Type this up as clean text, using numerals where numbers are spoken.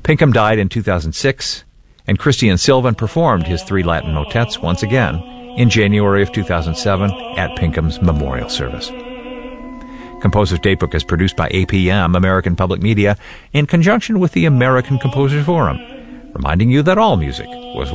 Pinkham died in 2006, and Christian Sylvan performed his 3 Latin motets once again in January of 2007 at Pinkham's memorial service. Composer's Datebook is produced by APM, American Public Media, in conjunction with the American Composers Forum, reminding you that all music was